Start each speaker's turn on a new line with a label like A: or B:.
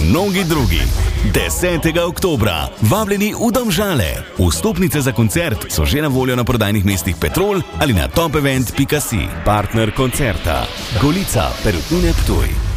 A: mnogi drugi. 10. oktobra vabljeni v Domžale. Vstopnice za koncert so že na voljo na prodajnih mestih Petrol ali na topevent.si. Partner koncerta Golica Perutnine Ptuj.